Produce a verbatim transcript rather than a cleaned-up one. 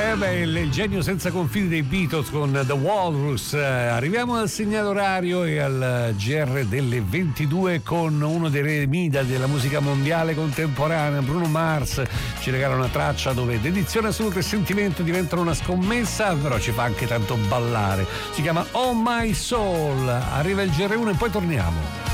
Eh beh, il, il genio senza confini dei Beatles con The Walrus. Eh, arriviamo al segnale orario e al G R delle ventidue con uno dei re Mida della musica mondiale contemporanea, Bruno Mars. Ci regala una traccia dove dedizione assoluta e sentimento diventano una scommessa, però ci fa anche tanto ballare. Si chiama Oh My Soul. Arriva il G R uno e poi torniamo.